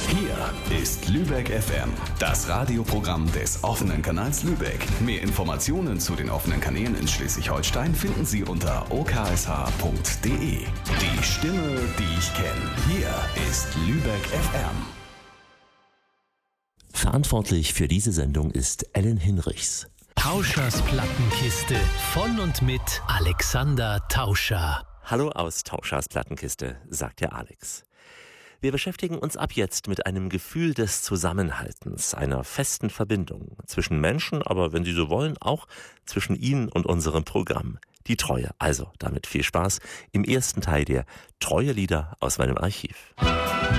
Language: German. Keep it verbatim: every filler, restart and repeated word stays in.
Hier ist Lübeck F M, das Radioprogramm des offenen Kanals Lübeck. Mehr Informationen zu den offenen Kanälen in Schleswig-Holstein finden Sie unter o k s h punkt d e. Die Stimme, die ich kenne. Hier ist Lübeck F M. Verantwortlich für diese Sendung ist Ellen Hinrichs. Tauschers Plattenkiste von und mit Alexander Tauscher. Hallo aus Tauschers Plattenkiste, sagt der Alex. Wir beschäftigen uns ab jetzt mit einem Gefühl des Zusammenhaltens, einer festen Verbindung zwischen Menschen, aber wenn Sie so wollen, auch zwischen Ihnen und unserem Programm. Die Treue. Also, damit viel Spaß im ersten Teil der Treue-Lieder aus meinem Archiv.